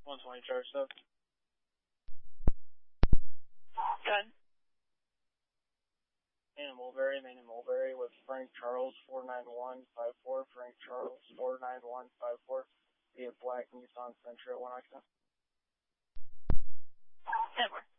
120 charge up. Good. Main and Mulberry with Frank Charles 49154, Frank Charles 49154, via black Nissan Sentra at 1 octane. 10-4.